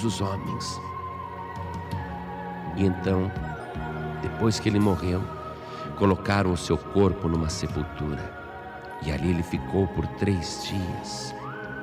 todos os homens. E então, depois que ele morreu, colocaram o seu corpo numa sepultura, e ali ele ficou por 3 dias.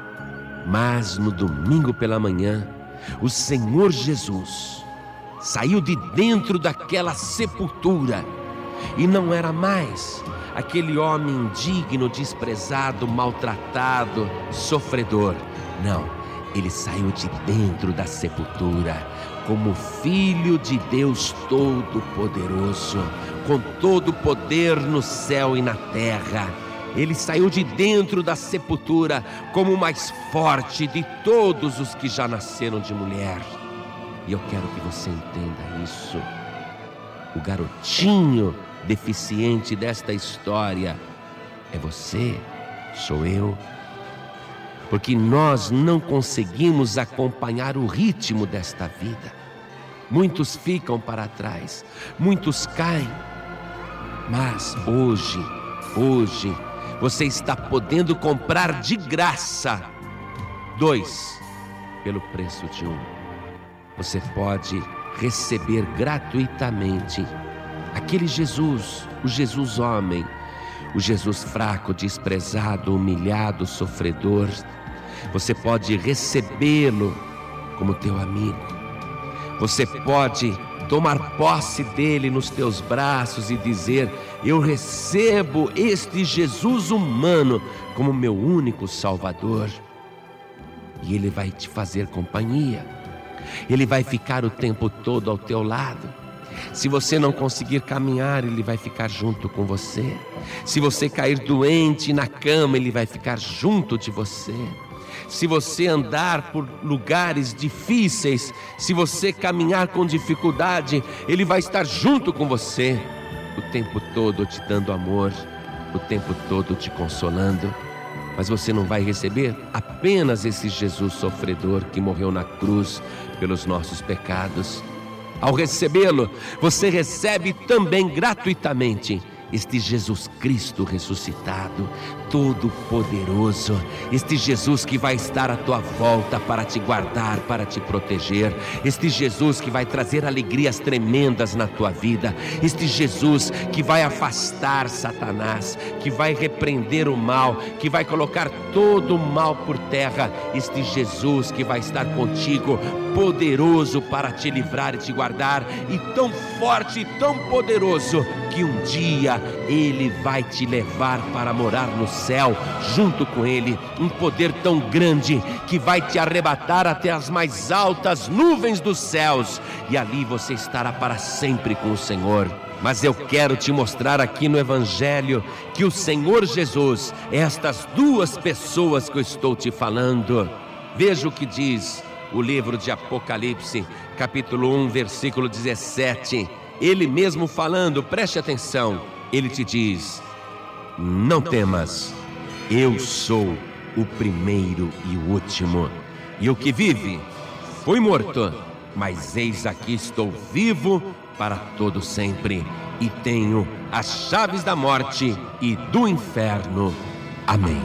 Mas no domingo pela manhã, o Senhor Jesus saiu de dentro daquela sepultura, e não era mais aquele homem indigno, desprezado, maltratado, sofredor. Não, ele saiu de dentro da sepultura como Filho de Deus Todo-Poderoso, com todo o poder no céu e na terra. Ele saiu de dentro da sepultura como o mais forte de todos os que já nasceram de mulher. E eu quero que você entenda isso. O garotinho deficiente desta história é você, sou eu. Porque nós não conseguimos acompanhar o ritmo desta vida. Muitos ficam para trás, muitos caem. Mas hoje, você está podendo comprar de graça 2 pelo preço de 1. Você pode receber gratuitamente aquele Jesus, o Jesus homem, o Jesus fraco, desprezado, humilhado, sofredor. Você pode recebê-lo como teu amigo. Você pode tomar posse dele nos teus braços e dizer: eu recebo este Jesus humano como meu único Salvador. E ele vai te fazer companhia. Ele vai ficar o tempo todo ao teu lado. Se você não conseguir caminhar, ele vai ficar junto com você. Se você cair doente na cama, ele vai ficar junto de você. Se você andar por lugares difíceis, se você caminhar com dificuldade, ele vai estar junto com você, o tempo todo te dando amor, o tempo todo te consolando. Mas você não vai receber apenas esse Jesus sofredor que morreu na cruz pelos nossos pecados. Ao recebê-lo, você recebe também gratuitamente este Jesus Cristo ressuscitado, todo-poderoso, este Jesus que vai estar à tua volta para te guardar, para te proteger, este Jesus que vai trazer alegrias tremendas na tua vida, este Jesus que vai afastar Satanás, que vai repreender o mal, que vai colocar todo o mal por terra, este Jesus que vai estar contigo, poderoso para te livrar e te guardar, e tão forte e tão poderoso que um dia ele vai te levar para morar no céu junto com ele, um poder tão grande que vai te arrebatar até as mais altas nuvens dos céus, e ali você estará para sempre com o Senhor. Mas eu quero te mostrar aqui no Evangelho que o Senhor Jesus é estas 2 pessoas que eu estou te falando. Veja o que diz o livro de Apocalipse, capítulo 1, versículo 17. Ele mesmo falando, preste atenção, ele te diz: não temas, eu sou o primeiro e o último, e o que vive foi morto, mas eis aqui estou vivo para todo sempre, e tenho as chaves da morte e do inferno. Amém.